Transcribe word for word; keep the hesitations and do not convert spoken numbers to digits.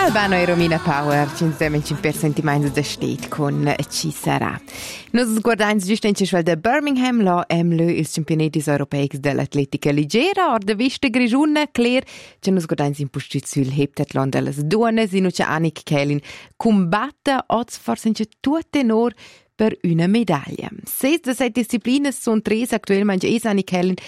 Albano e Romina Power ci insieme per sentimenti da state con ci sarà. Nos guardains giustamente schwel da Birmingham lo emlo ils campionetis europeis dell'atletica leggera or da vista grigiuna clear che nos guardains in posticul heptathlon dellas duonas in uce Annik Kellin combatta oz forse in tutte nor per una medaglia. Ses de set disciplinas son tres actualmente es Annik Kellin